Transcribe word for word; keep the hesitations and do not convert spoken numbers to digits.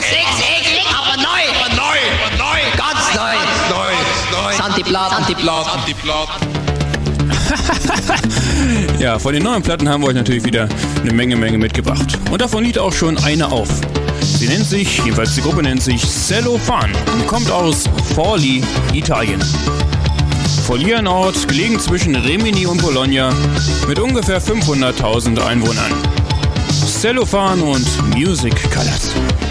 eklig, aber neu. Aber neu, aber neu. Ganz neu. Neu, neu. Santiplat, Santiplat. Antiplat. Ja, von den neuen Platten haben wir euch natürlich wieder eine Menge, Menge mitgebracht. Und davon liegt auch schon eine auf. Sie nennt sich, jedenfalls die Gruppe nennt sich Cellophane und kommt aus Forlì, Italien. Forlì, ein Ort, gelegen zwischen Rimini und Bologna, mit ungefähr fünfhunderttausend Einwohnern. Cellophane und Music Colors.